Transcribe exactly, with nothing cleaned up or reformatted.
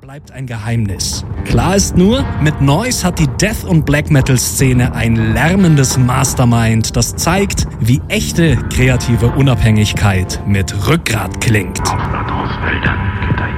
bleibt ein Geheimnis. Klar ist nur, mit Noise hat die Death- und Black-Metal-Szene ein lärmendes Mastermind, das zeigt, wie echte kreative Unabhängigkeit mit Rückgrat klingt. Aus Wäldern geht ein